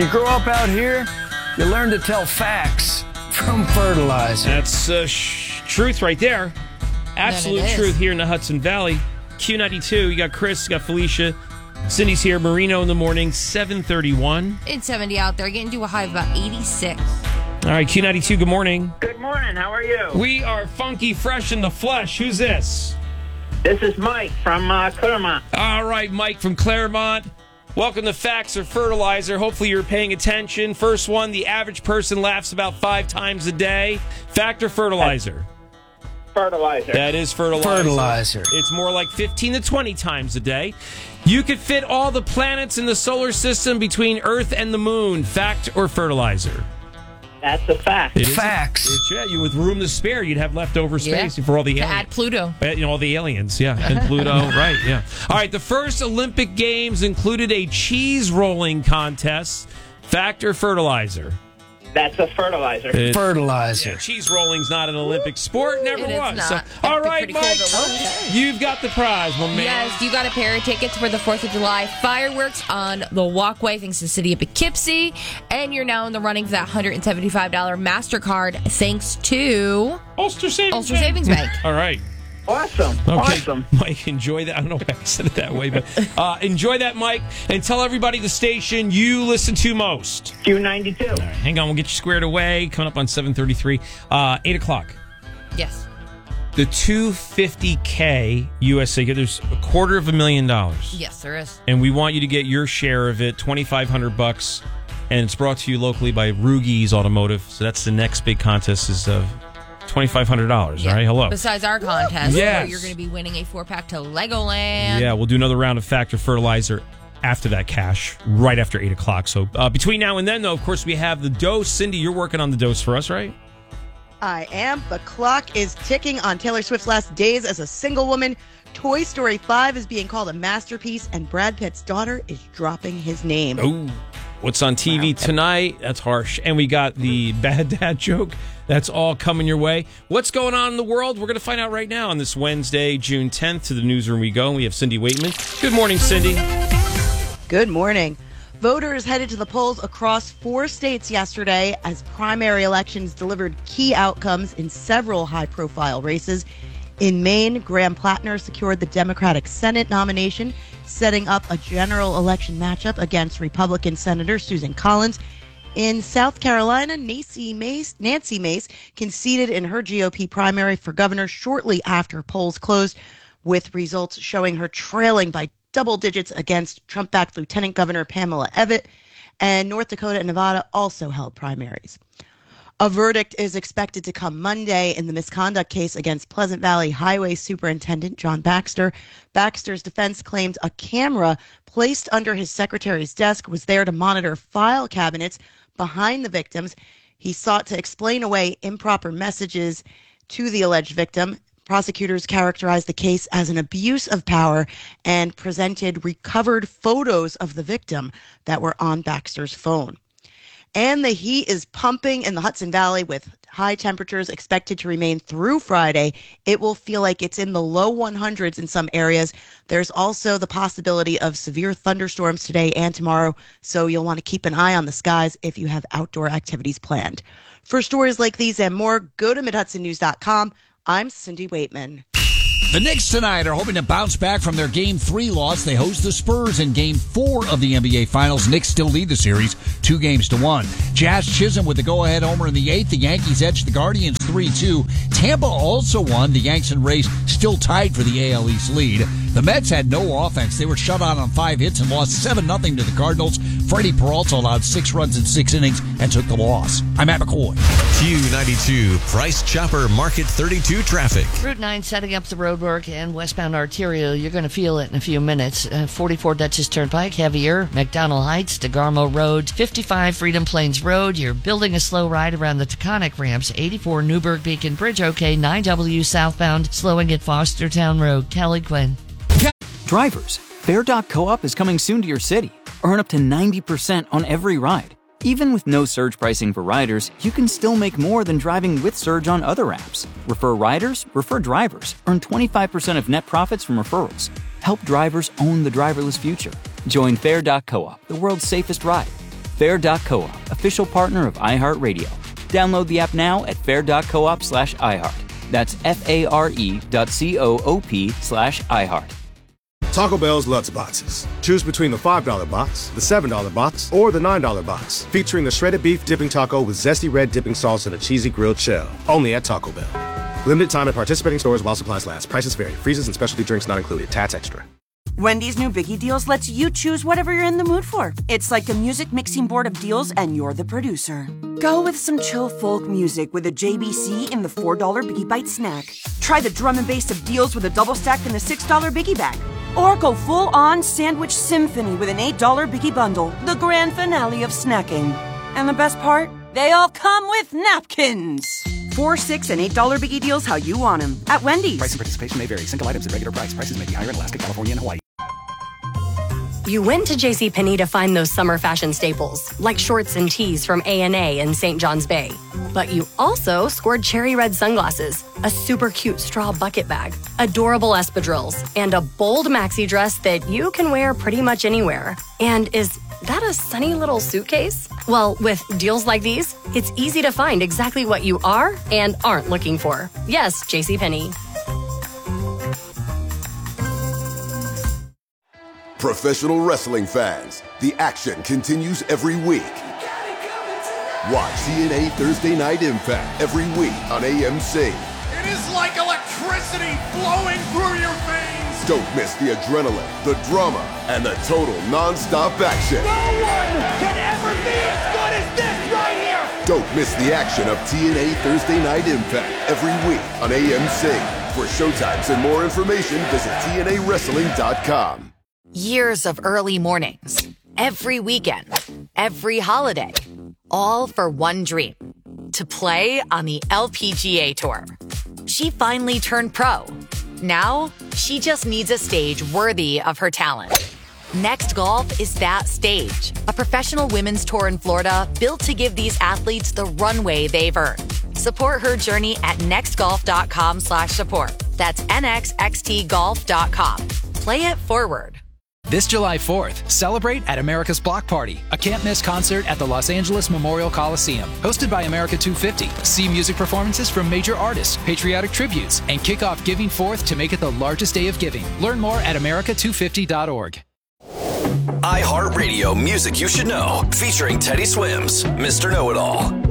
you grow up out here, you learn to tell facts from fertilizer. That's truth right there. Absolute truth here in the Hudson Valley. Q92, you got Chris, you got Felicia. Cindy's here. Marino in the morning, 7:31. It's 70 out there, getting to a high of about 86. All right, Q92, good morning. Good morning. How are you? We are funky fresh in the flesh. Who's this? This is Mike from Claremont. All right, Mike from Claremont. Welcome to Facts or Fertilizer. Hopefully you're paying attention. First one, the average person laughs about 5 times a day. Fact or fertilizer? Fertilizer. That is fertilizer. Fertilizer. It's more like 15 to 20 times a day. You could fit all the planets in the solar system between Earth and the moon. Fact or fertilizer? That's a fact. Facts. You with room to spare, you'd have leftover space for all the To aliens. add Pluto. All the aliens, and Pluto, right, yeah. All right, the first Olympic Games included a cheese rolling contest. Fact or fertilizer? That's a fertilizer. Fertilizer. Yeah, cheese rolling's not an Olympic sport, never It is was. not. So, That'd all be right, pretty cool Mike, if it was. you've got the prize, my man. Yes, you got a pair of tickets for the 4th of July fireworks on the walkway thanks to the city of Poughkeepsie. And you're now in the running for that $175 MasterCard thanks to Ulster Savings Bank. All right. Awesome. Okay, Awesome. Mike, enjoy that. I don't know why I said it that way, but enjoy that, Mike, and tell everybody the station you listen to most. Q92. All right, hang on, we'll get you squared away. Coming up on 7:33, 8 o'clock. Yes. The 250K USA, there's $250,000. Yes, there is. And we want you to get your share of it, $2,500, and it's brought to you locally by Rugies Automotive. So that's the next big contest is $2,500. Yeah. All right, hello. Besides our contest, Yes. where you're going to be winning a 4-pack to Legoland. Yeah, we'll do another round of Fact or Fertilizer after that cash, right after 8 o'clock. So between now and then, though, of course, we have the dose. Cindy, you're working on the dose for us, right? I am. The clock is ticking on Taylor Swift's last days as a single woman. Toy Story 5 is being called a masterpiece, and Brad Pitt's daughter is dropping his name. Oh, what's on TV tonight? That's harsh. And we got the bad dad joke. That's all coming your way. What's going on in the world? We're going to find out right now on this Wednesday, June 10th. To the newsroom we go, and we have Cindy Waitman. Good morning, Cindy. Good morning. Voters headed to the polls across 4 states yesterday as primary elections delivered key outcomes in several high-profile races. In Maine, Graham Plattner secured the Democratic Senate nomination, setting up a general election matchup against Republican Senator Susan Collins. In South Carolina, Nancy Mace conceded in her GOP primary for governor shortly after polls closed, with results showing her trailing by double digits against Trump-backed Lieutenant Governor Pamela Abbott. And North Dakota and Nevada also held primaries. A verdict is expected to come Monday in the misconduct case against Pleasant Valley Highway Superintendent John Baxter. Baxter's defense claimed a camera placed under his secretary's desk was there to monitor file cabinets behind the victims. He sought to explain away improper messages to the alleged victim. Prosecutors characterized the case as an abuse of power and presented recovered photos of the victim that were on Baxter's phone. And the heat is pumping in the Hudson Valley with high temperatures expected to remain through Friday. It will feel like it's in the low 100s in some areas. There's also the possibility of severe thunderstorms today and tomorrow, so you'll want to keep an eye on the skies if you have outdoor activities planned. For stories like these and more, go to MidHudsonNews.com. I'm Cindy Waitman. The Knicks tonight are hoping to bounce back from their Game 3 loss. They host the Spurs in Game 4 of the NBA Finals. Knicks still lead the series 2-1. Jazz Chisholm with the go-ahead homer in the 8th. The Yankees edged the Guardians 3-2. Tampa also won. The Yanks and Rays still tied for the AL East lead. The Mets had no offense. They were shut out on 5 hits and lost 7-0 to the Cardinals. Freddie Peralta allowed 6 runs in 6 innings and took the loss. I'm Matt McCoy. Q92 Price Chopper Market 32 traffic. Route 9 setting up the roadwork and westbound arterial. You're going to feel it in a few minutes. 44 Dutchess Turnpike, heavier. McDonald Heights, DeGarmo Road, 55 Freedom Plains Road. You're building a slow ride around the Taconic ramps. 84 Newburgh Beacon Bridge, okay. 9W southbound, slowing at Fostertown Road. Kelly Quinn. Drivers, Fair.coop is coming soon to your city. Earn up to 90% on every ride. Even with no surge pricing for riders, you can still make more than driving with Surge on other apps. Refer riders, refer drivers. Earn 25% of net profits from referrals. Help drivers own the driverless future. Join Fair.coop, the world's safest ride. Fair.coop, official partner of iHeartRadio. Download the app now at fair.coop/iHeart. That's FARE.coop/iHeart. Taco Bell's Lutz Boxes. Choose between the $5 box, the $7 box, or the $9 box. Featuring the shredded beef dipping taco with zesty red dipping sauce and a cheesy grilled shell. Only at Taco Bell. Limited time at participating stores while supplies last. Prices vary. Freezes and specialty drinks not included. Tats extra. Wendy's new Biggie Deals lets you choose whatever you're in the mood for. It's like a music mixing board of deals, and you're the producer. Go with some chill folk music with a JBC in the $4 Biggie Bite snack. Try the drum and bass of deals with a double stack in the $6 Biggie Bag. Or go full-on sandwich symphony with an $8 Biggie Bundle, the grand finale of snacking. And the best part? They all come with napkins. $4, $6, and $8 Biggie Deals how you want them. At Wendy's. Price and participation may vary. Single items at regular price. Prices may be higher in Alaska, California, and Hawaii. You went to JCPenney to find those summer fashion staples, like shorts and tees from A&A and St. John's Bay. But you also scored cherry red sunglasses, a super cute straw bucket bag, adorable espadrilles, and a bold maxi dress that you can wear pretty much anywhere. And is that a sunny little suitcase? Well, with deals like these, it's easy to find exactly what you are and aren't looking for. Yes, JCPenney. Professional wrestling fans, the action continues every week. Watch TNA Thursday Night Impact every week on AMC. It is like electricity flowing through your veins. Don't miss the adrenaline, the drama, and the total non-stop action. No one can ever be as good as this right here. Don't miss the action of TNA Thursday Night Impact every week on AMC. For showtimes and more information, visit TNAWrestling.com. Years of early mornings, every weekend, every holiday, all for one dream, to play on the LPGA Tour. She finally turned pro. Now, she just needs a stage worthy of her talent. Next Golf is that stage, a professional women's tour in Florida built to give these athletes the runway they've earned. Support her journey at nextgolf.com/support. That's nxxtgolf.com. Play it forward. This July 4th, celebrate at America's Block Party, a can't-miss concert at the Los Angeles Memorial Coliseum. Hosted by America 250. See music performances from major artists, patriotic tributes, and kick off Giving Forth to make it the largest day of giving. Learn more at america250.org. iHeartRadio Music You Should Know, featuring Teddy Swims, Mr. Know-It-All.